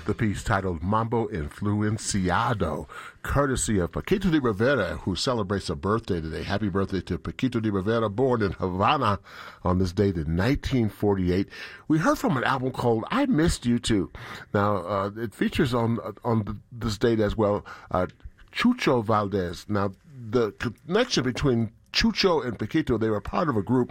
the piece titled Mambo Influenciado, courtesy of Paquito de Rivera, who celebrates a birthday today. Happy birthday to Paquito de Rivera, born in Havana on this date in 1948. We heard from an album called I Missed You Too. Now, it features on this date as well Chucho Valdez. Now, the connection between Chucho and Paquito, they were part of a group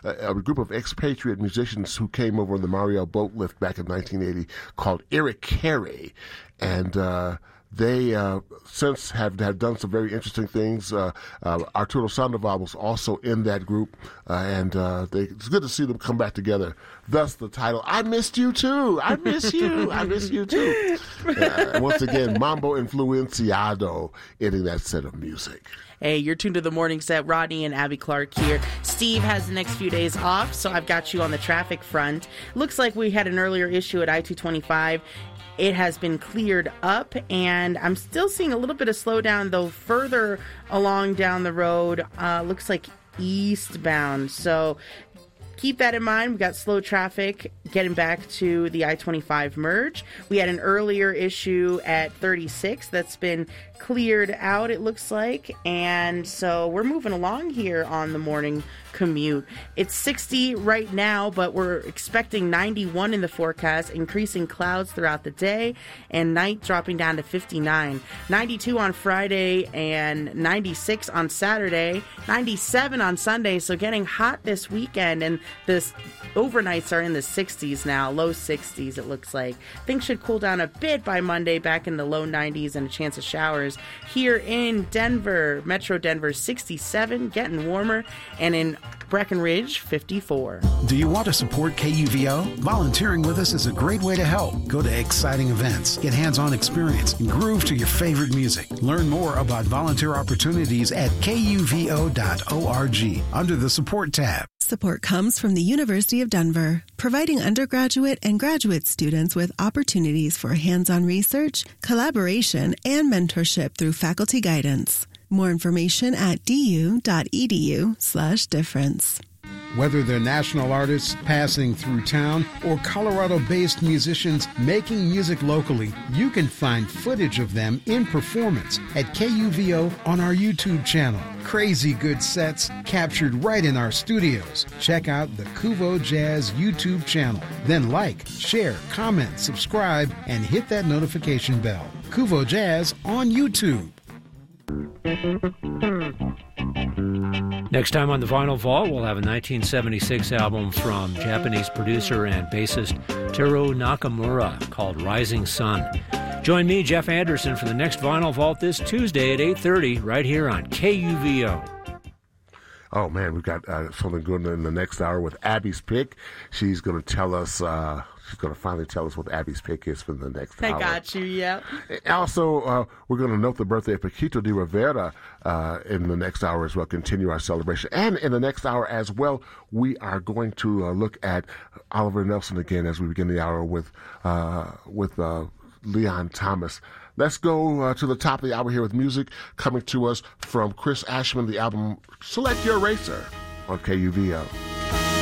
of expatriate musicians who came over on the Mariel boat lift back in 1980 called Eric Carey. And they since have done some very interesting things. Arturo Sandoval was also in that group, and it's good to see them come back together. Thus the title, I Missed You Too. I Miss You. I Miss You Too. Once again, Mambo Influenciado ending that set of music. Hey, you're tuned to the morning set. Rodney and Abby Clark here. Steve has the next few days off, so I've got you on the traffic front. Looks like we had an earlier issue at I-225. It has been cleared up, and I'm still seeing a little bit of slowdown, though further along down the road, looks like eastbound. So keep that in mind. We got slow traffic getting back to the I-25 merge. We had an earlier issue at 36 that's been cleared out, it looks like. And so we're moving along here on the morning commute. It's 60 right now, but we're expecting 91 in the forecast, increasing clouds throughout the day, and night dropping down to 59. 92 on Friday and 96 on Saturday, 97 on Sunday, so getting hot this weekend, and this overnights are in the 60s now, low 60s it looks like. Things should cool down a bit by Monday, back in the low 90s and a chance of showers. Here in Denver, Metro Denver, 67, getting warmer, and in Breckenridge, 54. Do you want to support KUVO? Volunteering with us is a great way to help. Go to exciting events, get hands-on experience, and groove to your favorite music. Learn more about volunteer opportunities at kuvo.org under the Support tab. Support comes from the University of Denver, providing undergraduate and graduate students with opportunities for hands-on research, collaboration, and mentorship through faculty guidance. More information at du.edu/difference. Whether they're national artists passing through town or Colorado-based musicians making music locally, you can find footage of them in performance at KUVO on our YouTube channel. Crazy good sets captured right in our studios. Check out the Kuvo Jazz YouTube channel. Then like, share, comment, subscribe, and hit that notification bell. Kuvo Jazz on YouTube. Next time on the Vinyl Vault, we'll have a 1976 album from Japanese producer and bassist Teru Nakamura called Rising Sun. Join me, Jeff Anderson, for the next Vinyl Vault this Tuesday at 8:30 right here on KUVO. Oh, man, we've got something good in the next hour with Abby's Pick. She's going to tell us, she's going to finally tell us what Abby's Pick is for the next hour. I got you, yep. Also, we're going to note the birthday of Paquito de Rivera in the next hour as well, continue our celebration. And in the next hour as well, we are going to look at Oliver Nelson again as we begin the hour with Leon Thomas. Let's go to the top of the hour here with music coming to us from Chris Ashman, the album Select Your Racer on KUVO.